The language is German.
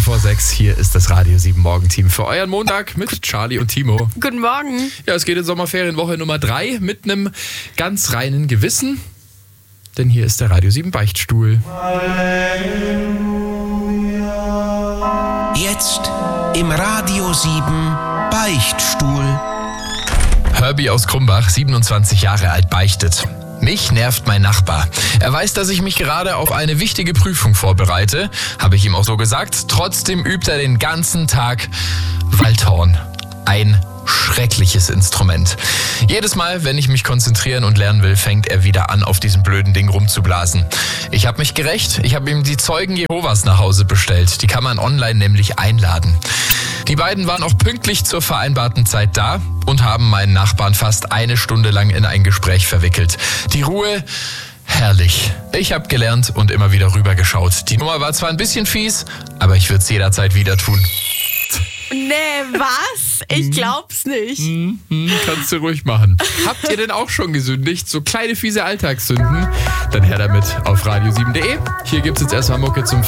6:15. Hier ist das Radio 7 Morgenteam für euren Montag mit Charlie und Timo. Guten Morgen. Ja, es geht in Sommerferienwoche Nummer 3 mit einem ganz reinen Gewissen. Denn hier ist der Radio 7 Beichtstuhl. Jetzt im Radio 7 Beichtstuhl. Herbie aus Krumbach, 27 Jahre alt, beichtet. Mich nervt mein Nachbar. Er weiß, dass ich mich gerade auf eine wichtige Prüfung vorbereite. Habe ich ihm auch so gesagt. Trotzdem übt er den ganzen Tag Waldhorn. Ein schreckliches Instrument. Jedes Mal, wenn ich mich konzentrieren und lernen will, fängt er wieder an, auf diesem blöden Ding rumzublasen. Ich habe mich gerächt. Ich habe ihm die Zeugen Jehovas nach Hause bestellt. Die kann man online nämlich einladen. Die beiden waren auch pünktlich zur vereinbarten Zeit da und haben meinen Nachbarn fast eine Stunde lang in ein Gespräch verwickelt. Die Ruhe, herrlich. Ich habe gelernt und immer wieder rübergeschaut. Die Nummer war zwar ein bisschen fies, aber ich würde es jederzeit wieder tun. Nee, was? Ich glaub's nicht. Kannst du ruhig machen. Habt ihr denn auch schon gesündigt? So kleine fiese Alltagssünden? Dann her damit auf radio7.de. Hier gibt's jetzt erstmal Mucke zum